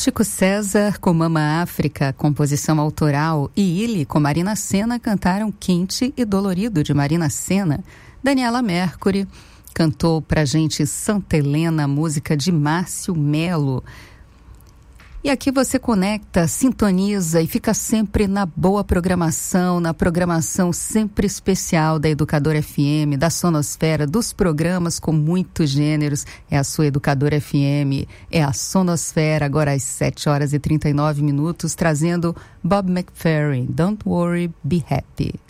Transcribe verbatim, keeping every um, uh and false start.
Chico César com Mama África, composição autoral, e Illy com Marina Sena cantaram Quente e Dolorido de Marina Sena. Daniela Mercury cantou pra gente Santa Helena, música de Márcio Melo. E aqui você conecta, sintoniza e fica sempre na boa programação, na programação sempre especial da Educadora F M, da Sonosfera, dos programas com muitos gêneros. É a sua Educadora F M, é a Sonosfera, agora às sete horas e trinta e nove minutos, trazendo Bob McFerrin, Don't Worry, Be Happy.